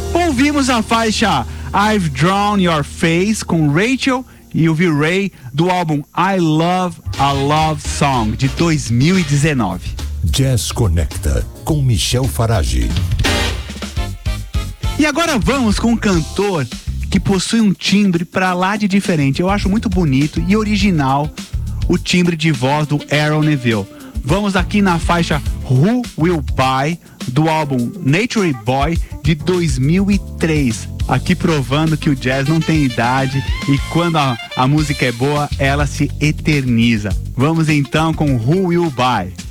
Ouvimos a faixa I've Drawn Your Face com Rachel e o V-Ray do álbum I Love a Love Song de 2019. Jazz Conecta com Michel Farage. E agora vamos com um cantor que possui um timbre pra lá de diferente. Eu acho muito bonito e original o timbre de voz do Aaron Neville. Vamos aqui na faixa Who Will Buy do álbum Nature Boy de 2003. Aqui provando que o jazz não tem idade e quando a música é boa, ela se eterniza. Vamos então com Who Will Buy.